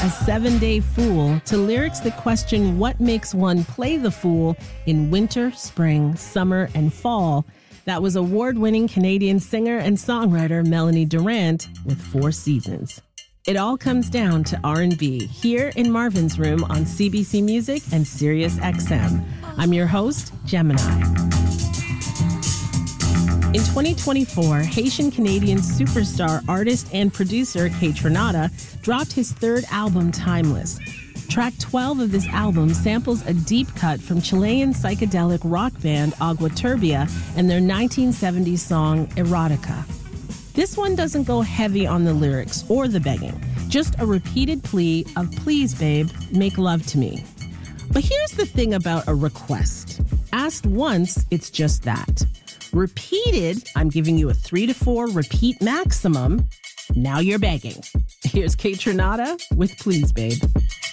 A 7-Day Fool to lyrics that question what makes one play the fool in winter, spring, summer, and fall. That was award-winning Canadian singer and songwriter Melanie Durrant with 4 Seasons. It all comes down to R&B here in Marvin's Room on CBC Music and Sirius XM. I'm your host, Gemini. In 2024, Haitian-Canadian superstar, artist, and producer Kaytranada dropped his 3rd album, Timeless. Track 12 of this album samples a deep cut from Chilean psychedelic rock band Agua Turbia and their 1970s song, Erotica. This one doesn't go heavy on the lyrics or the begging, just a repeated plea of please, babe, make love to me. But here's the thing about a request. Asked once, it's just that. Repeated, I'm giving you a 3 to 4 repeat maximum. Now you're begging. Here's Kaytranada with Please, Babe.